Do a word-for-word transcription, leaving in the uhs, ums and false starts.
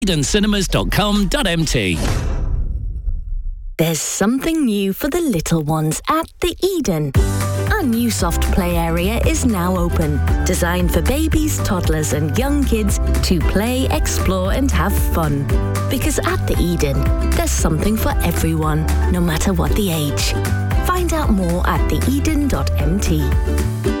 eden cinemas dot com dot m t. There's something new for the little ones at the Eden. Our new soft play area is now open, designed for babies, toddlers and young kids to play, explore and have fun. Because at the Eden, there's something for everyone, no matter what the age. Find out more at the eden dot m t.